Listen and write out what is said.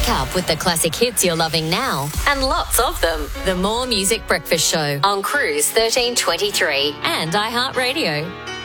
up with the classic hits you're loving now, and lots of them. The More Music Breakfast Show on Cruise 1323 and iHeartRadio.